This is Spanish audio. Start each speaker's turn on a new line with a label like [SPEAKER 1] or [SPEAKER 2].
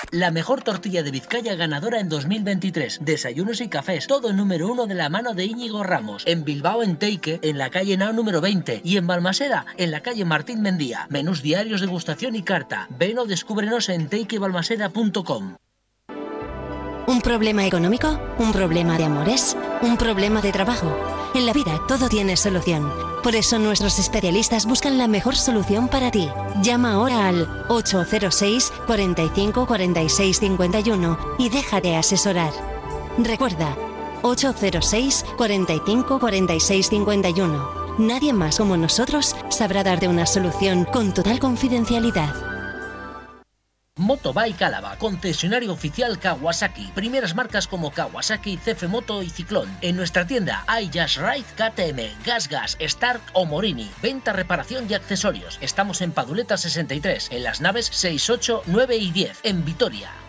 [SPEAKER 1] La mejor tortilla de Vizcaya ganadora en 2023. Desayunos y cafés, todo número 1 de la mano de Íñigo Ramos. En Bilbao, en Teique, en la calle Nao número 20. Y en Balmaseda, en la calle Martín Mendía. Menús diarios, degustación y carta. Ven o descúbrenos en teikebalmaseda.com.
[SPEAKER 2] ¿Un problema económico? ¿Un problema de amores? ¿Un problema de trabajo? En la vida todo tiene solución. Por eso nuestros especialistas buscan la mejor solución para ti. Llama ahora al 806 45 46 51 y déjate asesorar. Recuerda, 806 45 46 51. Nadie más como nosotros sabrá darte una solución con total confidencialidad.
[SPEAKER 1] Motobike Álava, concesionario oficial Kawasaki. Primeras marcas como Kawasaki, CF Moto y Ciclón. En nuestra tienda hay Just Ride, KTM, GasGas, Stark o Morini. Venta, reparación y accesorios. Estamos en Paduleta 63, en las naves 6, 8, 9 y 10, en Vitoria.